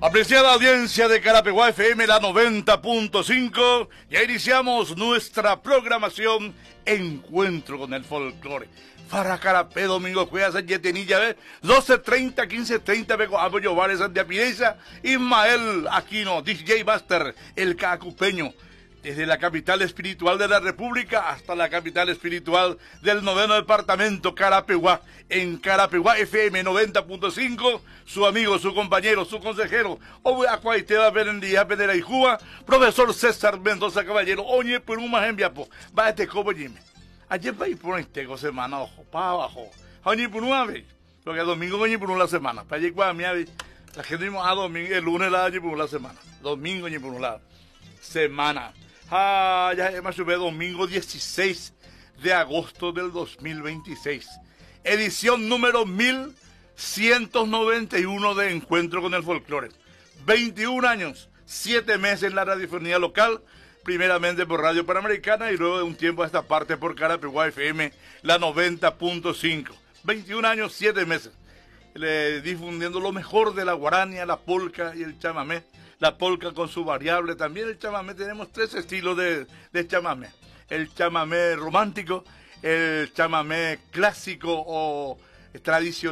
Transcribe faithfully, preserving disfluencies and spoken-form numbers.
Apreciada audiencia de Carapeguá F M, la noventa punto cinco, ya iniciamos nuestra programación Encuentro con el Folclore. Para Carapé, domingo, juegas en Yetenilla, ¿ves? doce treinta, quince treinta, Beco Apoyo Vares de Apireza, Ismael Aquino, D J Master, el cacupeño. Desde la capital espiritual de la República hasta la capital espiritual del noveno departamento, Carapeguá. En Carapeguá F M noventa punto cinco, su amigo, su compañero, su consejero, Acuaiteba Berendía Pedera y Juba, profesor César Mendoza Caballero, oye, por un más enviapo, va este copo Jimmy. Ayer va a ir por un tego semana, ojo, para abajo. Oye, por una vez, porque el domingo oye por una semana. Para allá, a mí, la gente dice, ah, domingo, el lunes la oye por una semana. Domingo oye por un lado. Semana. Ah, ya hemos subido domingo dieciséis de agosto del dos mil veintiséis. Edición número mil ciento noventa y uno de Encuentro con el Folclore. veintiún años, siete meses en la radiofonía local, primeramente por Radio Panamericana y luego de un tiempo a esta parte por Carapeguá F M, la noventa punto cinco. veintiún años, siete meses. Le, difundiendo lo mejor de la guarania, la polca y el chamamé. La polca con su variable, también el chamamé, tenemos tres estilos de, de chamamé. El chamamé romántico, el chamamé clásico o tradicional.